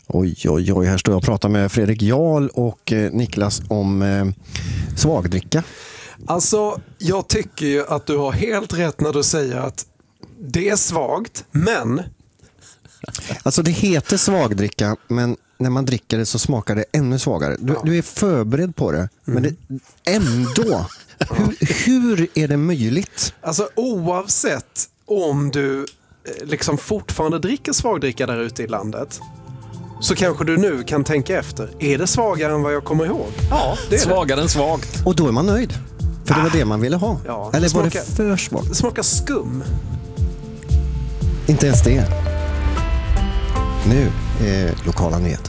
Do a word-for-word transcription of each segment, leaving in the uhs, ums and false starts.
Oj, oj, oj. Här står jag och pratar med Fredrik Jarl och eh, Niklas om eh, svagdricka. Alltså, jag tycker ju att du har helt rätt när du säger att det är svagt, men... Alltså det heter svagdricka, men när man dricker det så smakar det ännu svagare. Du, ja. du är förberedd på det, mm. men det, ändå... hur, hur är det möjligt? Alltså oavsett om du liksom fortfarande dricker svagdricka där ute i landet, så kanske du nu kan tänka efter. Är det svagare än vad jag kommer ihåg? Ja, det är svagare det. än svagt. Och då är man nöjd. För det var det man ville ha. Ja, Eller det smakar, var det för svagt? Det smakar skum. Inte ens det. Nu är lokala nyheter.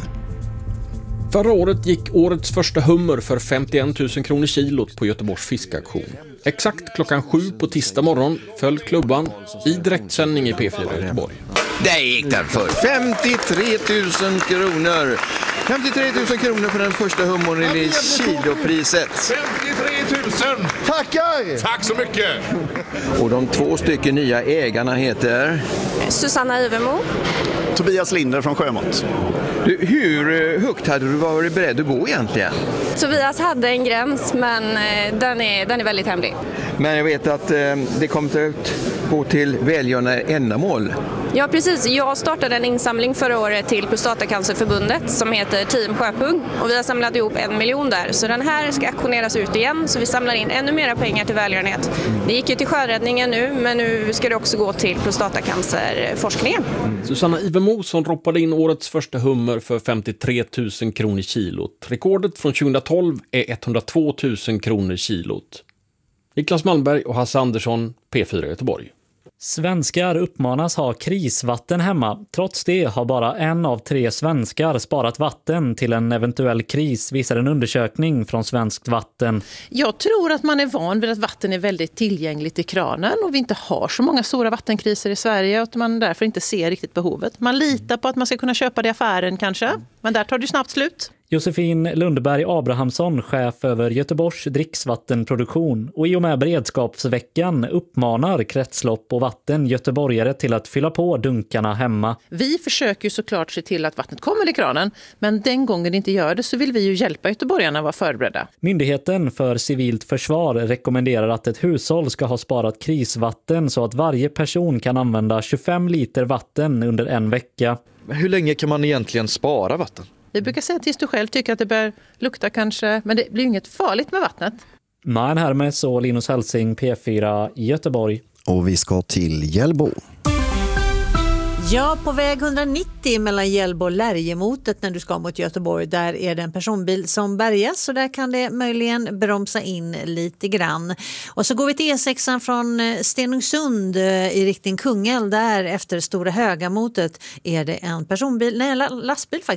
Förra året gick årets första hummer för femtioen tusen kronor kilot på Göteborgs fiskaktion. Exakt klockan sju på tisdag morgon föll klubban i direktsändning i P fyra Göteborg. Där gick den för femtiotre tusen kronor. femtiotre tusen kronor för den första hummern i kilopriset. femtiotre tusen! Tackar! Tack så mycket! Och de två stycken nya ägarna heter... Susanna Ivemo. Tobias Linder från Sjömått. Du, hur högt hade du varit beredd att gå egentligen? Tobias hade en gräns, men den är, den är väldigt hemlig. Men jag vet att eh, det kommer att gå till välgörande ändamål. Ja, precis. Jag startade en insamling förra året till Prostatacancerförbundet som heter Team Sjöpung. Och vi har samlat ihop en miljon där. Så den här ska aktioneras ut igen, så vi samlar in ännu mera pengar till välgörenhet. Det gick ju till sjöräddningen nu, men nu ska det också gå till prostatacancerforskningen. Susanna Ivemo som roppade in årets första hummer för femtiotre tusen kronor kilot. Rekordet från tjugohundratolv är etthundratvå tusen kronor kilot. Niklas Malmberg och Hasse Andersson, P fyra Göteborg. Svenskar uppmanas ha krisvatten hemma. Trots det har bara en av tre svenskar sparat vatten till en eventuell kris, visar en undersökning från Svenskt Vatten. Jag tror att man är van vid att vatten är väldigt tillgängligt i kranen och vi inte har så många stora vattenkriser i Sverige och att man därför inte ser riktigt behovet. Man litar på att man ska kunna köpa det i affären kanske, men där tar det snabbt slut. Josefin Lundberg Abrahamsson, chef över Göteborgs dricksvattenproduktion, och i och med beredskapsveckan uppmanar kretslopp och vatten göteborgare till att fylla på dunkarna hemma. Vi försöker ju såklart se till att vattnet kommer i kranen, men den gången det inte gör det så vill vi ju hjälpa göteborgarna att vara förberedda. Myndigheten för civilt försvar rekommenderar att ett hushåll ska ha sparat krisvatten så att varje person kan använda tjugofem liter vatten under en vecka. Hur länge kan man egentligen spara vatten? Vi brukar säga tills du själv tycker att det börjar lukta kanske, men det blir inget farligt med vattnet. Man härmed så Linus Hälsing, P fyra i Göteborg. Och vi ska till Hjällbo. Ja, på väg etthundranittio mellan Hjällbo och Lärjemotet när du ska mot Göteborg, där är det en personbil som bärgas, så där kan det möjligen bromsa in lite grann. Och så går vi till E sexan från Stenungsund i riktning Kungälv, där efter Stora Högamotet är det en personbil, nej lastbil faktiskt.